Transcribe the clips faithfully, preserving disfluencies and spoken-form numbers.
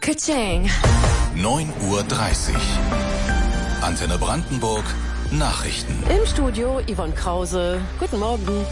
Ka-ching. neun Uhr dreißig. Antenne Brandenburg. Nachrichten. Im Studio Yvonne Krause. Guten Morgen.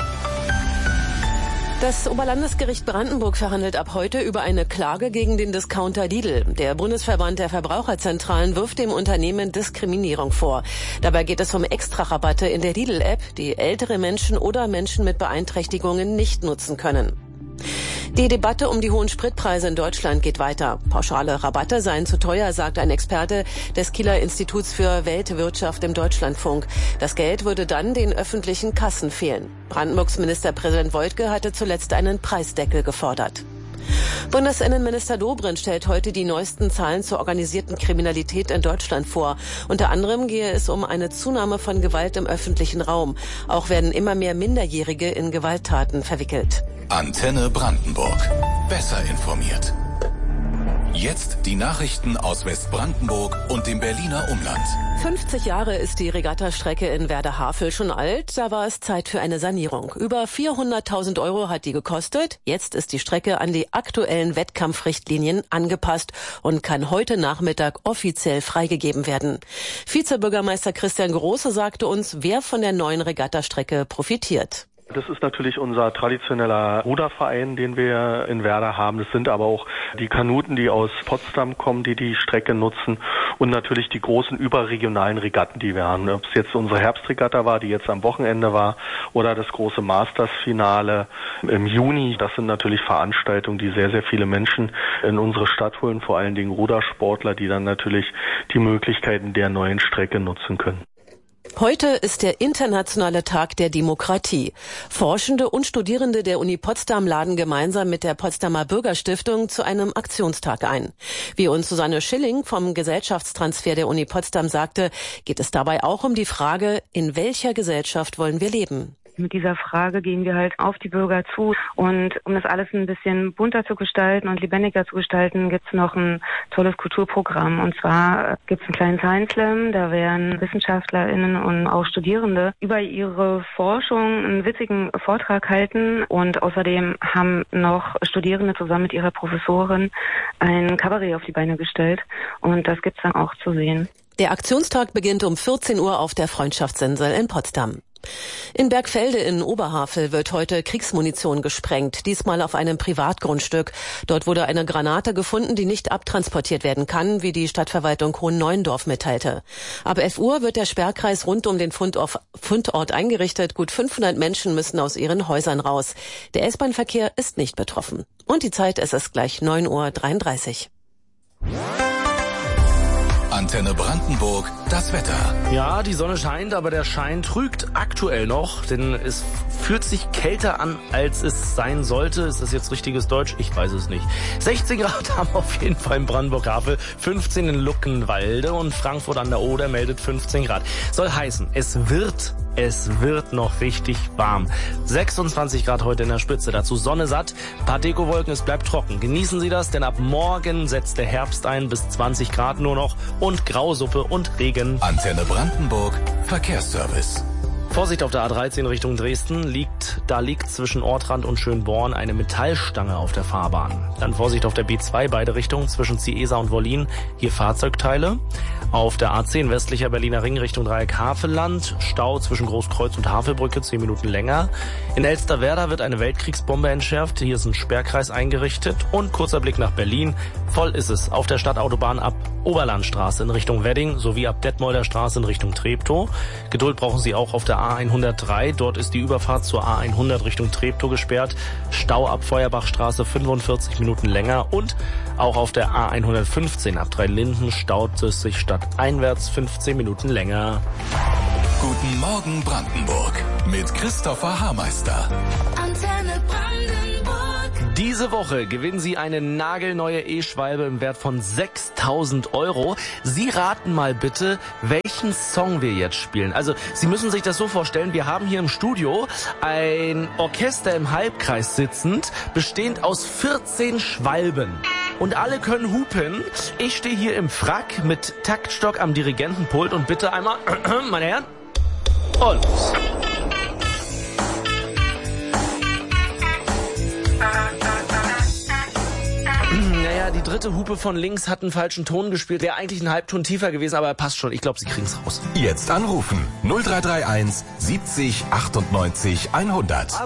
Das Oberlandesgericht Brandenburg verhandelt ab heute über eine Klage gegen den Discounter Lidl. Der Bundesverband der Verbraucherzentralen wirft dem Unternehmen Diskriminierung vor. Dabei geht es um Extrarabatte in der Lidl-App, die ältere Menschen oder Menschen mit Beeinträchtigungen nicht nutzen können. Die Debatte um die hohen Spritpreise in Deutschland geht weiter. Pauschale Rabatte seien zu teuer, sagt ein Experte des Kieler Instituts für Weltwirtschaft im Deutschlandfunk. Das Geld würde dann den öffentlichen Kassen fehlen. Brandenburgs Ministerpräsident Woidke hatte zuletzt einen Preisdeckel gefordert. Bundesinnenminister Dobrindt stellt heute die neuesten Zahlen zur organisierten Kriminalität in Deutschland vor. Unter anderem gehe es um eine Zunahme von Gewalt im öffentlichen Raum. Auch werden immer mehr Minderjährige in Gewalttaten verwickelt. Antenne Brandenburg. Besser informiert. Jetzt die Nachrichten aus Westbrandenburg und dem Berliner Umland. fünfzig Jahre ist die Regattastrecke in Werder-Havel schon alt. Da war es Zeit für eine Sanierung. Über vierhunderttausend Euro hat die gekostet. Jetzt ist die Strecke an die aktuellen Wettkampfrichtlinien angepasst und kann heute Nachmittag offiziell freigegeben werden. Vizebürgermeister Christian Große sagte uns, wer von der neuen Regattastrecke profitiert. Das ist natürlich unser traditioneller Ruderverein, den wir in Werder haben. Das sind aber auch die Kanuten, die aus Potsdam kommen, die die Strecke nutzen, und natürlich die großen überregionalen Regatten, die wir haben. Ob es jetzt unsere Herbstregatta war, die jetzt am Wochenende war, oder das große Masters-Finale im Juni. Das sind natürlich Veranstaltungen, die sehr, sehr viele Menschen in unsere Stadt holen, vor allen Dingen Rudersportler, die dann natürlich die Möglichkeiten der neuen Strecke nutzen können. Heute ist der internationale Tag der Demokratie. Forschende und Studierende der Uni Potsdam laden gemeinsam mit der Potsdamer Bürgerstiftung zu einem Aktionstag ein. Wie uns Susanne Schilling vom Gesellschaftstransfer der Uni Potsdam sagte, geht es dabei auch um die Frage, in welcher Gesellschaft wollen wir leben? Mit dieser Frage gehen wir halt auf die Bürger zu, und um das alles ein bisschen bunter zu gestalten und lebendiger zu gestalten, gibt's noch ein tolles Kulturprogramm. Und zwar gibt's einen kleinen Science Slam, da werden WissenschaftlerInnen und auch Studierende über ihre Forschung einen witzigen Vortrag halten, und außerdem haben noch Studierende zusammen mit ihrer Professorin ein Kabarett auf die Beine gestellt, und das gibt's dann auch zu sehen. Der Aktionstag beginnt um vierzehn Uhr auf der Freundschaftsinsel in Potsdam. In Bergfelde in Oberhavel wird heute Kriegsmunition gesprengt, diesmal auf einem Privatgrundstück. Dort wurde eine Granate gefunden, die nicht abtransportiert werden kann, wie die Stadtverwaltung Hohen-Neuendorf mitteilte. Ab elf Uhr wird der Sperrkreis rund um den Fundort eingerichtet. Gut fünfhundert Menschen müssen aus ihren Häusern raus. Der S-Bahn-Verkehr ist nicht betroffen. Und die Zeit, es ist gleich neun Uhr dreiunddreißig. Antenne Brandenburg, das Wetter. Ja, die Sonne scheint, aber der Schein trügt aktuell noch, denn es fühlt sich kälter an, als es sein sollte. Ist das jetzt richtiges Deutsch? Ich weiß es nicht. sechzehn Grad haben wir auf jeden Fall in Brandenburg-Havel, fünfzehn in Luckenwalde, und Frankfurt an der Oder meldet fünfzehn Grad. Soll heißen, es wird, es wird noch richtig warm. sechsundzwanzig Grad heute in der Spitze, dazu Sonne satt, paar Dekowolken, es bleibt trocken. Genießen Sie das, denn ab morgen setzt der Herbst ein, bis zwanzig Grad nur noch und Grausuppe und Regen. Antenne Brandenburg, Verkehrsservice. Vorsicht auf der A dreizehn Richtung Dresden, liegt, da liegt zwischen Ortrand und Schönborn eine Metallstange auf der Fahrbahn. Dann Vorsicht auf der B zwei, beide Richtungen, zwischen Ciesa und Wollin, hier Fahrzeugteile. Auf der A zehn westlicher Berliner Ring Richtung Dreieck Havelland, Stau zwischen Großkreuz und Havelbrücke, zehn Minuten länger. In Elsterwerda wird eine Weltkriegsbombe entschärft, hier ist ein Sperrkreis eingerichtet, und kurzer Blick nach Berlin. Voll ist es auf der Stadtautobahn ab Oberlandstraße in Richtung Wedding sowie ab Detmolder Straße in Richtung Treptow. Geduld brauchen Sie auch auf der A hundertdrei, dort ist die Überfahrt zur A hundert Richtung Treptow gesperrt. Stau ab Feuerbachstraße fünfundvierzig Minuten länger, und auch auf der A hundertfünfzehn ab Dreilinden staut es sich stadteinwärts fünfzehn Minuten länger. Guten Morgen Brandenburg mit Christopher Haarmeister. Antenne Brandenburg. Diese Woche gewinnen Sie eine nagelneue E-Schwalbe im Wert von sechstausend Euro. Sie raten mal bitte, welchen Song wir jetzt spielen. Also Sie müssen sich das so vorstellen, wir haben hier im Studio ein Orchester im Halbkreis sitzend, bestehend aus vierzehn Schwalben. Und alle können hupen. Ich stehe hier im Frack mit Taktstock am Dirigentenpult und bitte einmal, meine Herren, und los. Naja, die dritte Hupe von links hat einen falschen Ton gespielt. Wäre eigentlich ein Halbton tiefer gewesen, aber er passt schon. Ich glaube, sie kriegen's raus. Jetzt anrufen. null drei drei eins siebzig achtundneunzig hundert.